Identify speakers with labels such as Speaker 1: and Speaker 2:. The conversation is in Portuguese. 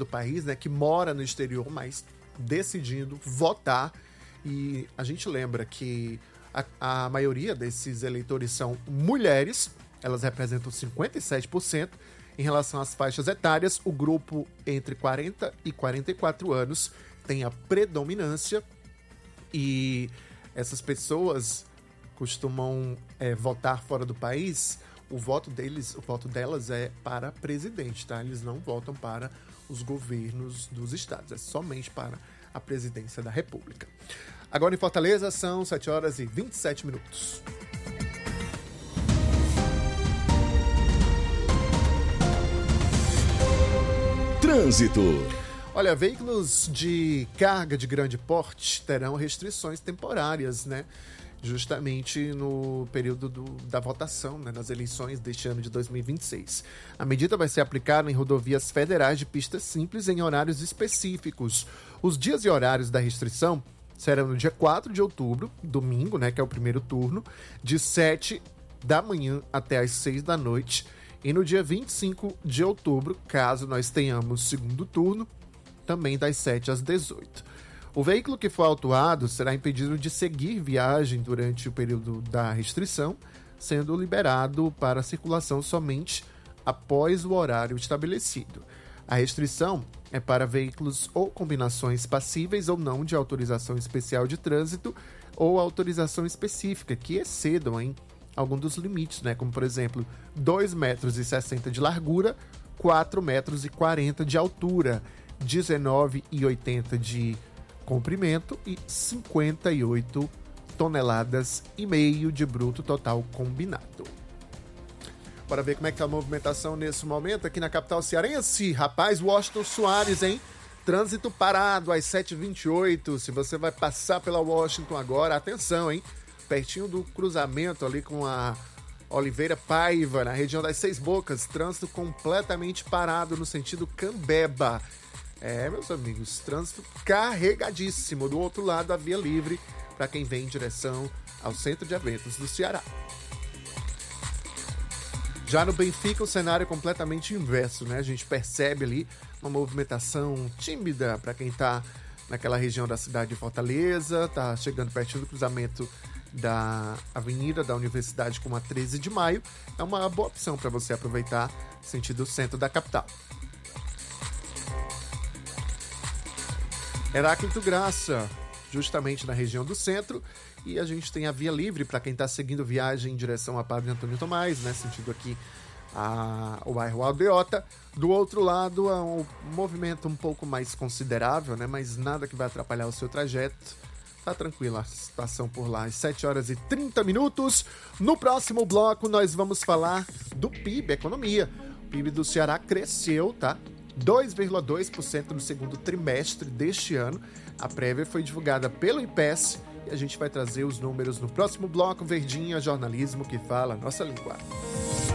Speaker 1: do país, né, que mora no exterior, mas decidindo votar. E a gente lembra que a maioria desses eleitores são mulheres, elas representam 57%. Em relação às faixas etárias, o grupo entre 40 e 44 anos tem a predominância, e essas pessoas costumam votar fora do país. O voto delas é para presidente, tá? Eles não votam para os governos dos estados, é somente para a presidência da República. Agora em Fortaleza são 7 horas e 27 minutos.
Speaker 2: Trânsito.
Speaker 1: Olha, veículos de carga de grande porte terão restrições temporárias, né? Justamente no período da votação, né, nas eleições deste ano de 2026. A medida vai ser aplicada em rodovias federais de pista simples em horários específicos. Os dias e horários da restrição serão no dia 4 de outubro, domingo, né, que é o primeiro turno, de 7 da manhã até as 6 da noite, e no dia 25 de outubro, caso nós tenhamos segundo turno, também das 7 às 18. O veículo que for autuado será impedido de seguir viagem durante o período da restrição, sendo liberado para circulação somente após o horário estabelecido. A restrição é para veículos ou combinações passíveis ou não de autorização especial de trânsito ou autorização específica que excedam algum dos limites, né? Como, por exemplo, 2,60 metros de largura, 4,40 metros de altura, 19,80 de comprimento e 58 toneladas e meio de bruto total combinado. Bora ver como é que tá a movimentação nesse momento aqui na capital cearense. Rapaz, Washington Soares, hein? Trânsito parado às 7h28. Se você vai passar pela Washington agora, atenção, hein? Pertinho do cruzamento ali com a Oliveira Paiva, na região das Seis Bocas, trânsito completamente parado no sentido Cambeba. Meus amigos, trânsito carregadíssimo. Do outro lado, a via livre para quem vem em direção ao Centro de Eventos do Ceará. Já no Benfica, o cenário é completamente inverso, né? A gente percebe ali uma movimentação tímida para quem está naquela região da cidade de Fortaleza, tá chegando pertinho do cruzamento da Avenida da Universidade com a 13 de Maio. É uma boa opção para você aproveitar sentido centro da capital. Heráclito Graça, justamente na região do centro, e a gente tem a via livre para quem está seguindo viagem em direção a Padre Antônio Tomás, né, sentido aqui o bairro Aldeota. Do outro lado, é um movimento um pouco mais considerável, né, mas nada que vai atrapalhar o seu trajeto. Tá tranquila a situação por lá. Às 7 horas e 30 minutos. No próximo bloco, nós vamos falar do PIB, economia. O PIB do Ceará cresceu, tá? 2,2% no segundo trimestre deste ano. A prévia foi divulgada pelo IPES e a gente vai trazer os números no próximo bloco. Verdinha, jornalismo que fala a nossa língua.